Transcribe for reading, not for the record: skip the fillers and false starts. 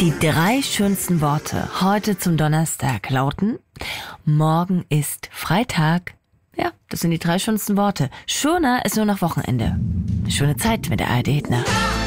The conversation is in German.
Die 3 schönsten Worte heute zum Donnerstag lauten: Morgen ist Freitag. Ja, das sind die 3 schönsten Worte. Schöner ist nur noch Wochenende. Schöne Zeit mit der ARD.